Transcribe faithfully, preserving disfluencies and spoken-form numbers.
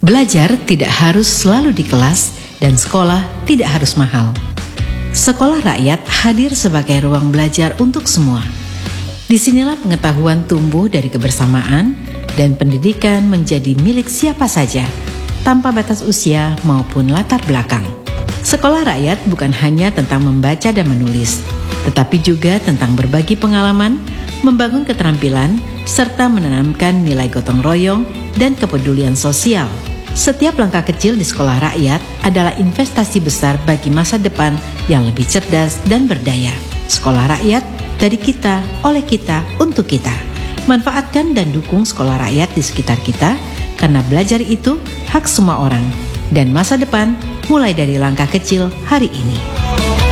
Belajar tidak harus selalu di kelas dan sekolah tidak harus mahal. Sekolah Rakyat hadir sebagai ruang belajar untuk semua. Disinilah pengetahuan tumbuh dari kebersamaan dan pendidikan menjadi milik siapa saja, tanpa batas usia maupun latar belakang. Sekolah Rakyat bukan hanya tentang membaca dan menulis, tetapi juga tentang berbagi pengalaman, membangun keterampilan, serta menanamkan nilai gotong royong dan kepedulian sosial. Setiap langkah kecil di sekolah rakyat adalah investasi besar bagi masa depan yang lebih cerdas dan berdaya. Sekolah rakyat dari kita, oleh kita, untuk kita. Manfaatkan dan dukung sekolah rakyat di sekitar kita, karena belajar itu hak semua orang. Dan masa depan mulai dari langkah kecil hari ini.